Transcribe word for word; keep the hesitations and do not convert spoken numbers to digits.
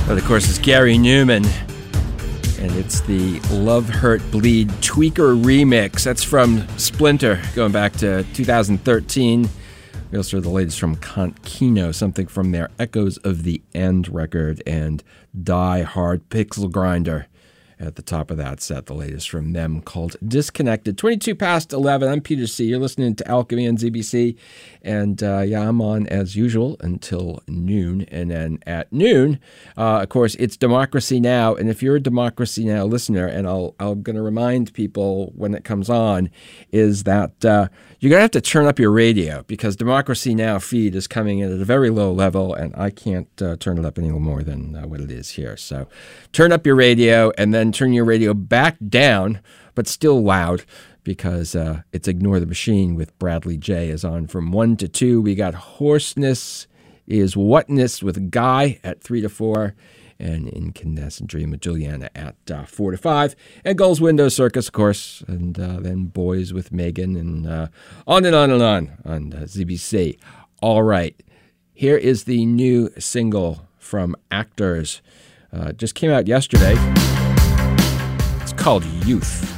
That, of course, is Gary Newman, and it's the Love, Hurt, Bleed Tweaker remix. That's from Splinter, going back to two thousand thirteen. We also heard the latest from Kino, something from their Echoes of the End record, and Die Hard Pixel Grinder at the top of that set, the latest from them called Disconnected. twenty-two past eleven, I'm Peter C. You're listening to Alchemy on Z B C. And uh, yeah, I'm on as usual until noon. And then at noon, uh, of course, it's Democracy Now! And if you're a Democracy Now! Listener, and I'll, I'm going to remind people when it comes on, is that uh, you're going to have to turn up your radio because Democracy Now! Feed is coming in at a very low level, and I can't uh, turn it up any more than uh, what it is here. So turn up your radio and then turn your radio back down, but still loud, because uh, it's Ignore the Machine with Bradley J. is on from one to two. We got Hoarseness is Whatness with Guy at three to four, and Incandescent Dream with Juliana at uh, four to five, and Gull's Window Circus, of course, and uh, then Boys with Megan, and uh, on and on and on on uh, Z B C. All right, here is the new single from Actors. Uh, just came out yesterday. It's called Youth.